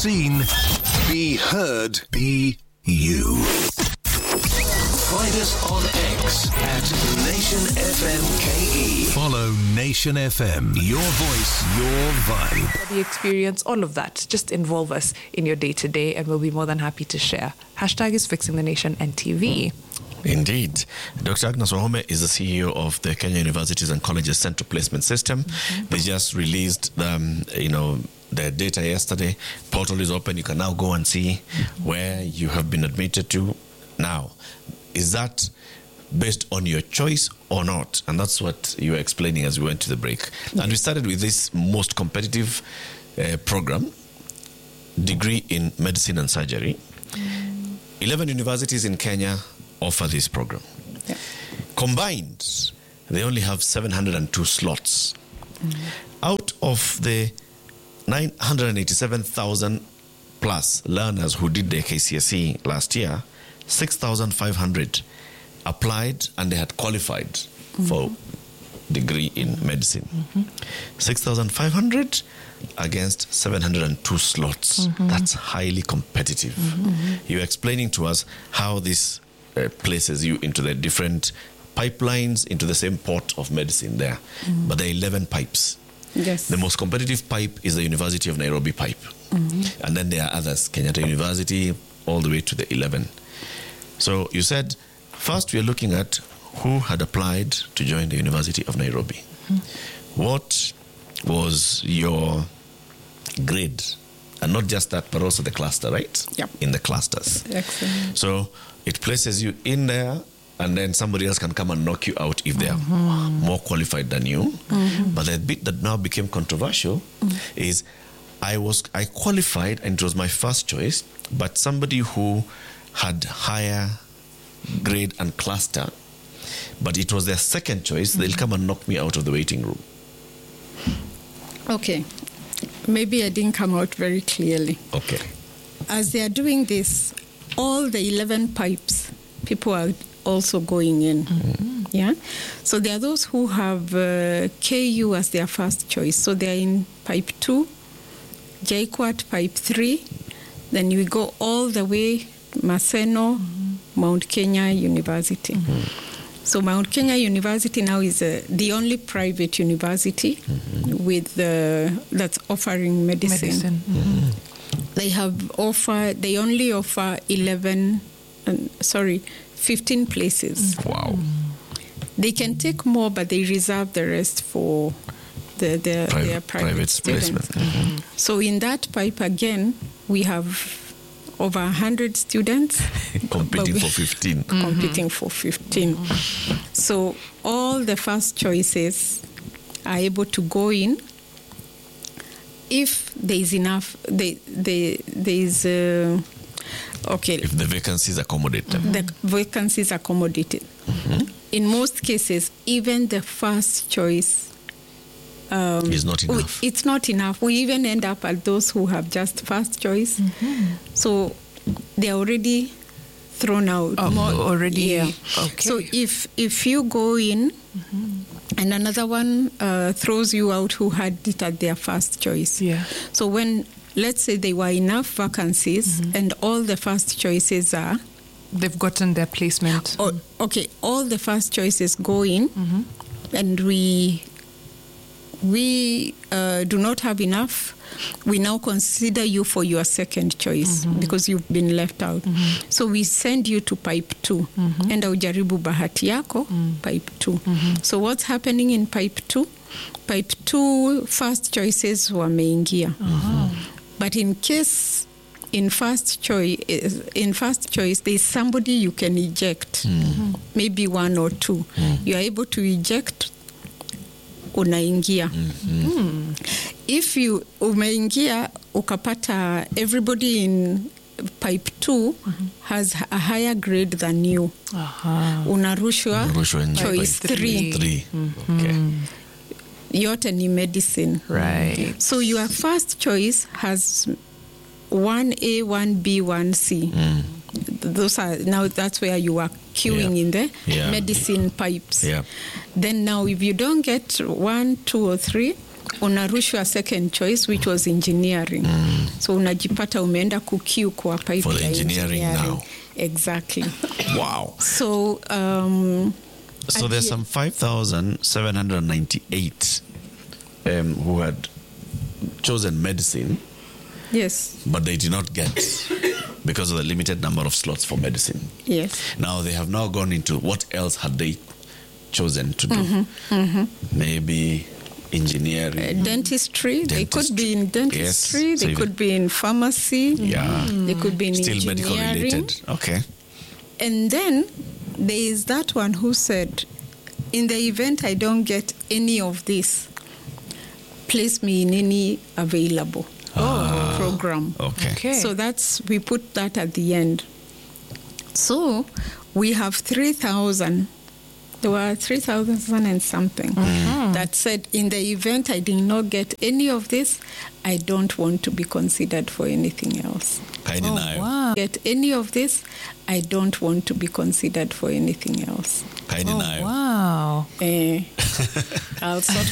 seen, be heard, be you. Find us on X at Nation FM KE. Follow Nation FM. Your voice, your vibe. The experience, all of that. Just involve us in your day-to-day and we'll be more than happy to share. Hashtag is Fixing the Nation NTV. Indeed. Dr. Agnes Wahome is the CEO of the Kenya Universities and Colleges Central Placement System. They just released the data yesterday. Portal is open. You can now go and see where you have been admitted to. Now, is that based on your choice or not? And that's what you were explaining as we went to the break. And we started with this most competitive program, degree in medicine and surgery. 11 universities in Kenya offer this program. Combined, they only have 702 slots. Out of the 987,000 plus learners who did their KCSE last year, 6,500 applied and they had qualified for degree in medicine. 6,500 against 702 slots. That's highly competitive. You're explaining to us how this places you into the different pipelines, into the same pot of medicine there. But there are 11 pipes. Yes. The most competitive pipe is the University of Nairobi pipe. And then there are others, Kenyatta University, all the way to the 11. So you said, first we are looking at who had applied to join the University of Nairobi. What was your grade? And not just that, but also the cluster, right? Yep. In the clusters. Excellent. So it places you in there, and then somebody else can come and knock you out if they are more qualified than you. But the bit that now became controversial is I qualified and it was my first choice, but somebody who had higher grade and cluster, but it was their second choice, they'll come and knock me out of the waiting room. Okay. Maybe I didn't come out very clearly. Okay. As they are doing this, all the 11 pipes, people are also going in. Yeah. So there are those who have KU as their first choice. So they are in pipe 2, JKUAT pipe 3. Then we go all the way Maseno, Mount Kenya University. So Mount Kenya University now is the only private university with that's offering medicine. They only offer 15 places. Wow. They can take more, but they reserve the rest for their private students. So in that pipe, again, we have over 100 students. Competing for 15. Competing for 15. So all the first choices are able to go in if there is enough, if the vacancies accommodate them. The vacancies accommodated. In most cases, even the first choice is not enough. It's not enough. We even end up at those who have just first choice. So they're already thrown out. Okay. So if you go in and another one throws you out who had it at their first choice. So when, let's say there were enough vacancies and all the first choices are... They've gotten their placement. All the first choices go in and we do not have enough. We now consider you for your second choice because you've been left out. So we send you to pipe 2 and ujaribu bahati yako pipe 2. So what's happening in pipe 2? Pipe 2 first choices wameingia. But in first choice there's somebody you can eject, maybe 1 or 2. You are able to eject, unaingia. If you umeingia ukapata everybody in pipe 2 has a higher grade than you, unarushwa choice 3. Okay. Yote ni medicine. Right. So your first choice has 1A, 1B, 1C. Those are, now that's where you are queuing in the medicine pipes. Then now if you don't get 1, 2 or 3, unarushwa second choice which was engineering. So unajipata umeenda kukiu kwa pipe for the engineering now. Exactly. Wow. So so there's some 5,798 who had chosen medicine. Yes. But they did not get because of the limited number of slots for medicine. Yes. Now they have now gone into what else had they chosen to do? Maybe engineering. Dentistry. They could be in dentistry. Yes. They could be in pharmacy. Yeah. They could be in still engineering. medical related. Okay. And then there is that one who said, in the event I don't get any of this, place me in any available program. Okay. So we put that at the end. So we have 3,000. There were 3,000 and something that said, in the event I did not get any of this, I don't want to be considered for anything else. I deny. Wow. Get any of this, I don't want to be considered for anything else. I deny. Wow. I'll sort